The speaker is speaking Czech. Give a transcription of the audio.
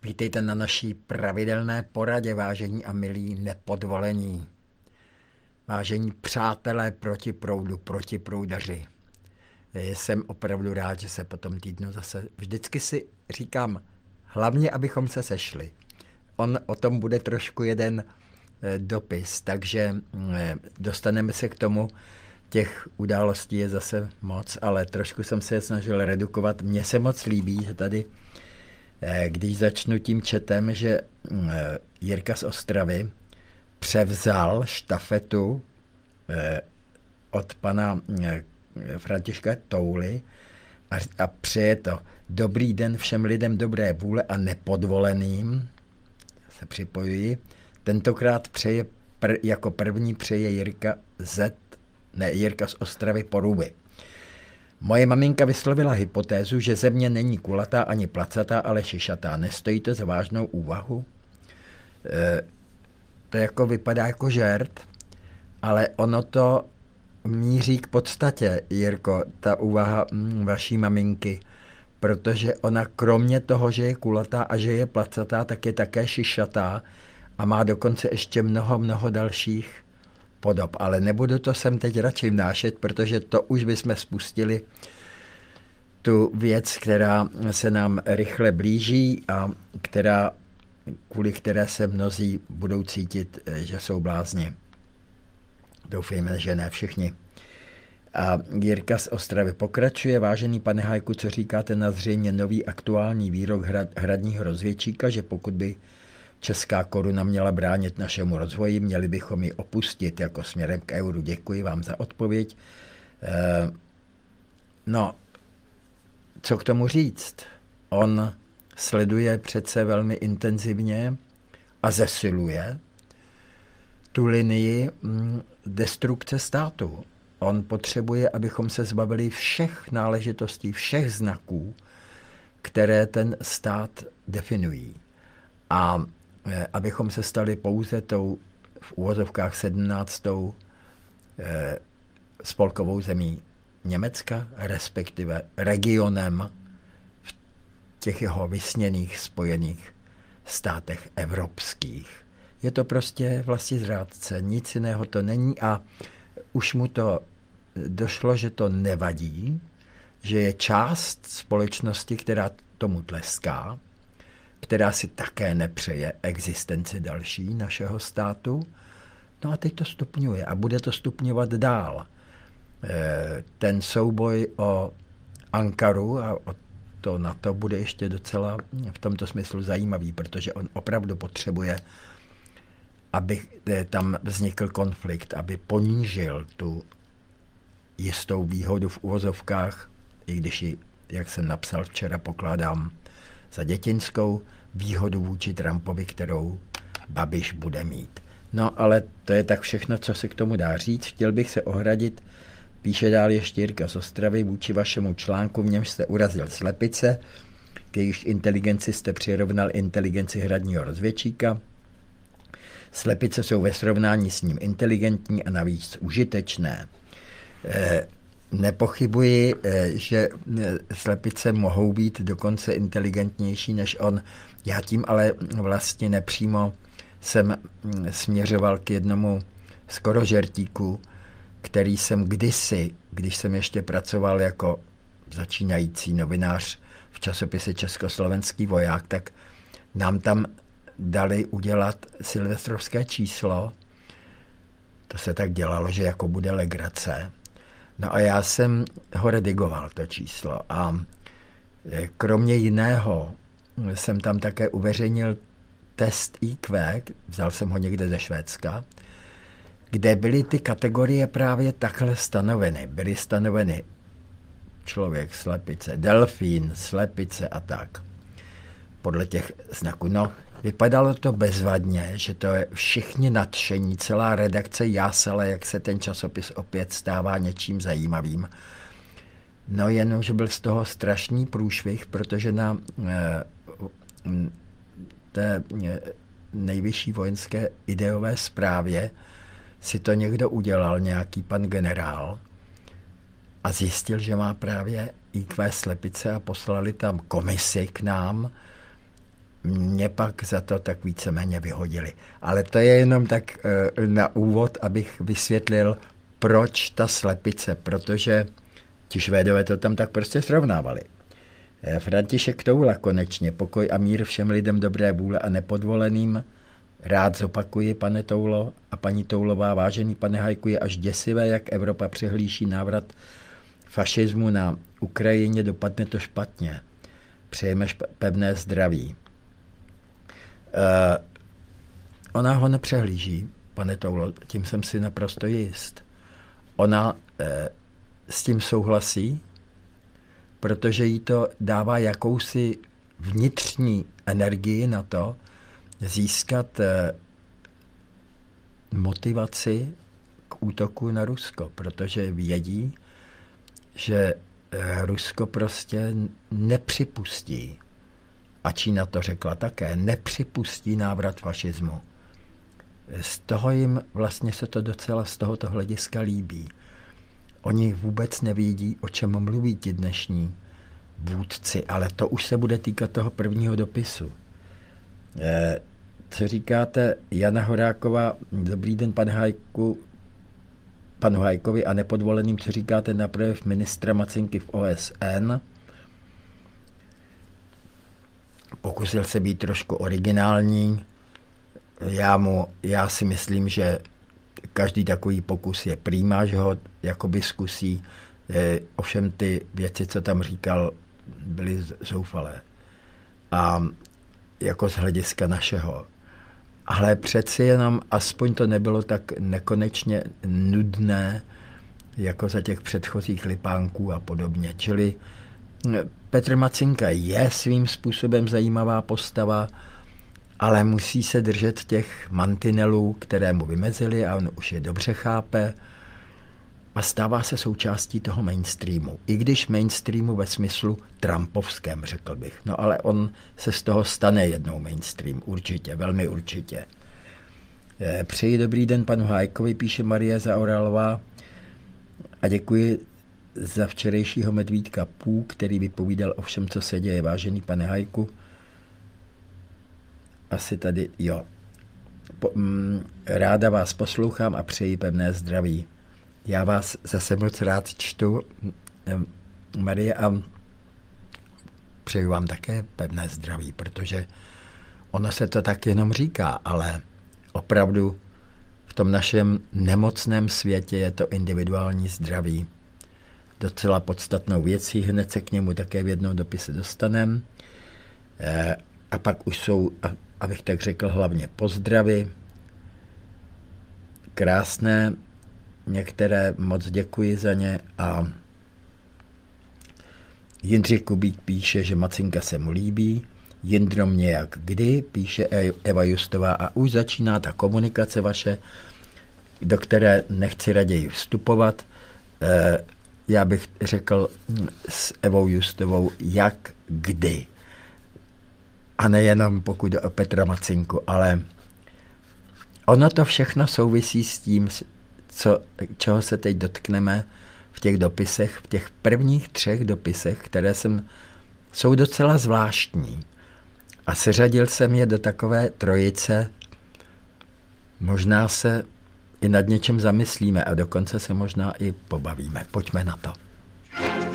Vítejte na naší pravidelné poradě, vážení a milí nepodvolení. Vážení přátelé proti proudu, proti proudaři. Jsem opravdu rád, že se po tom týdnu zase vždycky si říkám, hlavně, abychom se sešli. O tom bude trošku jeden dopis, takže dostaneme se k tomu. Těch událostí je zase moc, ale trošku jsem se je snažil redukovat. Mně se moc líbí, že tady když začnu tím četem, že Jirka z Ostravy převzal štafetu od pana Františka Touly a přeje to. Dobrý den všem lidem dobré vůle a nepodvoleným, se připojuji. Tentokrát přeje jako první přeje Jirka z Ostravy Poruby. Moje maminka vyslovila hypotézu, že země není kulatá ani placatá, ale šišatá. Nestojí to za vážnou úvahu? To jako vypadá jako žert, ale ono to míří k podstatě, Jirko, ta úvaha vaší maminky, protože ona kromě toho, že je kulatá a že je placatá, tak je také šišatá a má dokonce ještě mnoho dalších podob. Ale nebudu to sem teď radši vnášet, protože to už bychom spustili tu věc, která se nám rychle blíží a kvůli které se mnozí budou cítit, že jsou blázni. Doufejme, že ne všichni. A Jirka z Ostravy pokračuje. Vážený pane Hajku, co říkáte na zřejmě nový aktuální výrok hradního rozvědčíka, že pokud by česká koruna měla bránit našemu rozvoji, měli bychom ji opustit jako směrem k euru. Děkuji vám za odpověď. No, co k tomu říct? On sleduje přece velmi intenzivně a zesiluje tu linii destrukce státu. On potřebuje, abychom se zbavili všech náležitostí, všech znaků, které ten stát definují. A abychom se stali pouze tou v úvozovkách 17. spolkovou zemí Německa, respektive regionem v těch jeho vysněných spojených státech evropských. Je to prostě vlastizrádce, nic jiného to není a už mu to došlo, že to nevadí, že je část společnosti, která tomu tleská, která si také nepřeje existenci další našeho státu. No a teď to stupňuje a bude to stupňovat dál. Ten souboj o Ankaru a na to bude ještě docela v tomto smyslu zajímavý, protože on opravdu potřebuje, aby tam vznikl konflikt, aby ponížil tu jistou výhodu v uvozovkách, i když ji, jak jsem napsal včera, pokládám za dětinskou výhodu vůči Trumpovi, kterou Babiš bude mít. No ale to je tak všechno, co se k tomu dá říct. Chtěl bych se ohradit, píše dál ještě Jirka z Ostravy, vůči vašemu článku, v němž jste urazil slepice, k jejíž inteligenci jste přirovnal inteligenci hradního rozvědčíka. Slepice jsou ve srovnání s ním inteligentní a navíc užitečné. Nepochybuji, že slepice mohou být dokonce inteligentnější než on. Já tím ale vlastně nepřímo jsem směřoval k jednomu skorožertíku, který jsem kdysi, když jsem ještě pracoval jako začínající novinář v časopise Československý voják, tak nám tam dali udělat silvestrovské číslo. To se tak dělalo, že jako bude legrace. No a já jsem ho redigoval, to číslo. A kromě jiného jsem tam také uveřejnil test IQ, vzal jsem ho někde ze Švédska, kde byly ty kategorie právě takhle stanoveny. Byly stanoveny člověk, slepice, delfín, slepice a tak. Podle těch znaků. No, vypadalo to bezvadně, že to je všichni nadšení, celá redakce jásala, jak se ten časopis opět stává něčím zajímavým. No jenom, že byl z toho strašný průšvih, protože na té nejvyšší vojenské ideové zprávě si to někdo udělal, nějaký pan generál, a zjistil, že má právě IQ slepice a poslali tam komisi k nám mě pak za to tak víceméně vyhodili. Ale to je jenom tak na úvod, abych vysvětlil, proč ta slepice, protože ti Švédové to tam tak prostě srovnávali. František Toula konečně, pokoj a mír všem lidem dobré vůle a nepodvoleným. Rád zopakuji, pane Toulo a paní Toulová, vážený pane Hajku, je až děsivé, jak Evropa přehlíží návrat fašismu na Ukrajině, dopadne to špatně. Přejeme pevné zdraví. Ona ho nepřehlíží, pane Toulo, tím jsem si naprosto jist. Ona s tím souhlasí, protože jí to dává jakousi vnitřní energii na to, získat motivaci k útoku na Rusko, protože vědí, že Rusko prostě nepřipustí, a Čína to řekla také, nepřipustí návrat fašismu. Z toho jim vlastně se to docela z tohoto hlediska líbí. Oni vůbec nevědí, o čem mluví ti dnešní vůdci, ale to už se bude týkat toho prvního dopisu. Co říkáte, Jana Horáková, dobrý den, pane Hajku, panu Hajkovi a nepodvoleným, co říkáte na projev ministra Macinky v OSN? Pokusil se být trošku originální. Já si myslím, že každý takový pokus je prýma, že ho jakoby zkusí. Ovšem ty věci, co tam říkal, byly zoufalé. A jako z hlediska našeho. Ale přeci jenom aspoň to nebylo tak nekonečně nudné, jako za těch předchozích Lipánků a podobně. Čili Petr Macinka je svým způsobem zajímavá postava, ale musí se držet těch mantinelů, které mu vymezili a on už je dobře chápe a stává se součástí toho mainstreamu. I když mainstreamu ve smyslu trumpovském, řekl bych. No ale on se z toho stane jednou mainstream, určitě, velmi určitě. Přeji dobrý den panu Hájkovi, píše Marie Zaoralová, a děkuji za včerejšího medvídka Pů, který vypovídal o všem, co se děje. Vážený pane Hajku, asi tady, jo. Ráda vás poslouchám a přeji pevné zdraví. Já vás zase moc rád čtu, Marie, a přeji vám také pevné zdraví, protože ono se to tak jenom říká, ale opravdu v tom našem nemocném světě je to individuální zdraví docela podstatnou věcí. Hned se k němu také v jednom dopise dostaneme. A pak už jsou, abych tak řekl, hlavně pozdravy. Krásné, některé moc děkuji za ně. A Jindřich Kubík píše, že Macinka se mu líbí. Jindro mě jak kdy, píše Eva Justová, a už začíná ta komunikace vaše, do které nechci raději vstupovat. Já bych řekl s Evou Justovou, jak kdy. A nejenom pokud jde o Petra Macinku, ale ono to všechno souvisí s tím, čeho se teď dotkneme v těch dopisech, v těch prvních 3 dopisech, které jsou docela zvláštní. A seřadil jsem je do takové trojice, možná se i nad něčem zamyslíme a dokonce se možná i pobavíme. Pojďme na to.